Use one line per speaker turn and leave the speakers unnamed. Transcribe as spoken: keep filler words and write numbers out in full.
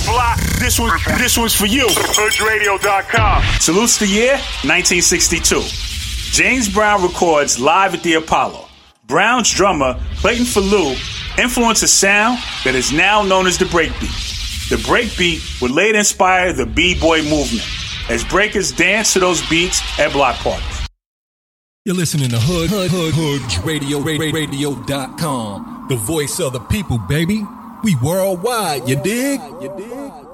block, this one, this one's for you. Hood Radio dot com. Salutes the year, nineteen sixty-two. James Brown records live at the Apollo. Brown's drummer, Clayton Falou, influenced a sound that is now known as the breakbeat. The breakbeat would later inspire the B-boy movement, as breakers dance to those beats at block parties.
You're listening to Hood, Hood, Hood, Hood Radio, Radio dot com. The voice of the people, baby. We worldwide, you dig? You dig?